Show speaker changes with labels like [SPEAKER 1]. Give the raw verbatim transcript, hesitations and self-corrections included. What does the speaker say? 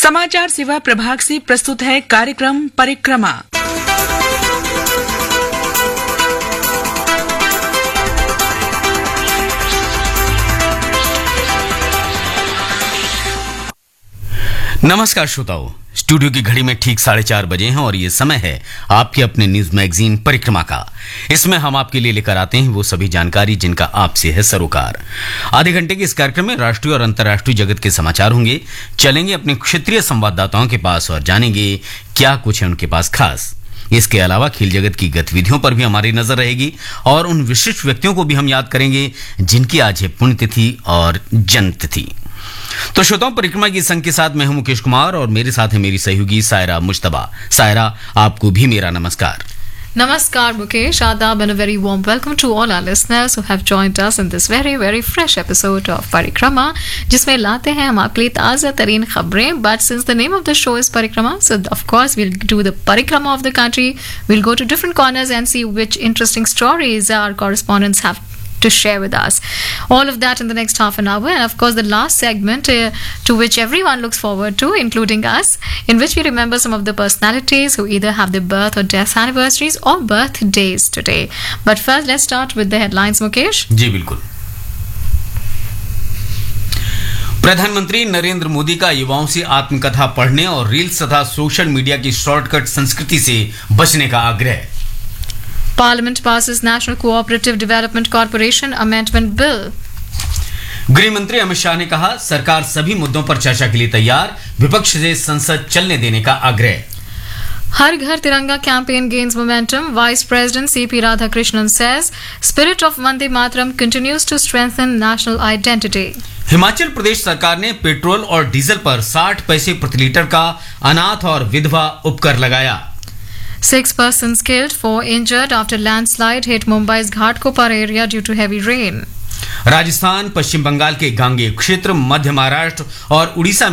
[SPEAKER 1] समाचार सेवा प्रभाग से प्रस्तुत है कार्यक्रम परिक्रमा।
[SPEAKER 2] नमस्कार श्रोताओं, स्टूडियो की घड़ी में ठीक साढ़े चार बजे हैं और ये समय है आपके अपने न्यूज मैगजीन परिक्रमा का। इसमें हम आपके लिए लेकर आते हैं वो सभी जानकारी जिनका आपसे है सरोकार। आधे घंटे के इस कार्यक्रम में राष्ट्रीय और अंतर्राष्ट्रीय जगत के समाचार होंगे। चलेंगे अपने क्षेत्रीय संवाददाताओं के पास और जानेंगे क्या कुछ है उनके पास खास। इसके अलावा खेल जगत की गतिविधियों पर भी हमारी नजर रहेगी और उन विशिष्ट व्यक्तियों को भी हम याद करेंगे जिनकी आज है पुण्यतिथि और जन्मतिथि। तो श्रोताओं, परिक्रमा की संग के साथ मैं हूं मुकेश कुमार और मेरे साथ है मेरी सहयोगी सायरा मुश्तबा। सायरा, आपको भी मेरा नमस्कार।
[SPEAKER 3] Namaskar Mukesh, Adab, and a very warm welcome to all our listeners who have joined us in this very very fresh episode of Parikrama, जिसमें लाते हैं हम आपके लिए ताज़ा तरीन खबरें। But since the name of the show is Parikrama, so of course we'll do the Parikrama of the country. We'll go to different corners and see which interesting stories our correspondents have to share with us. All of that in the next half an hour, and of course the last segment uh, to which everyone looks forward to, including us, in which we remember some of the personalities who either have their birth or death anniversaries or birthdays today. But first, let's start with the headlines, Mukesh.
[SPEAKER 2] जी बिल्कुल। प्रधानमंत्री नरेंद्र मोदी का युवाओं से आत्मकथा पढ़ने और reels तथा social media की शॉर्टकट संस्कृति से बचने का आग्रह।
[SPEAKER 3] Parliament passes National Cooperative Development Corporation Amendment Bill.
[SPEAKER 2] गृह मंत्री अमित शाह ने कहा, सरकार सभी मुद्दों पर चर्चा के लिए तैयार, विपक्ष से संसद चलने देने का आग्रह।
[SPEAKER 3] Har Ghar Tiranga campaign gains momentum. Vice President C P Radhakrishnan says, spirit of Vande Mataram continues to strengthen national identity.
[SPEAKER 2] Himachal Pradesh सरकार ने पेट्रोल और डीजल पर साठ पैसे प्रति लीटर का अनाथ और विधवा उपकर लगाया।
[SPEAKER 3] Six persons killed, four injured after landslide hit Mumbai's Ghatkopar area due to heavy rain.
[SPEAKER 2] Rajasthan, पश्चिम बंगाल के गांगेय क्षेत्र, मध्य महाराष्ट्र और उड़ीसा